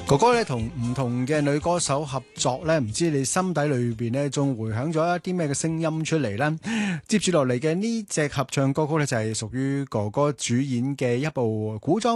哥哥咧同唔同嘅女歌手合作咧，唔知你心底裏邊咧仲回響咗一啲咩嘅聲音出嚟咧？接住落嚟嘅呢隻合唱歌曲咧就係屬於哥哥主演嘅一部古裝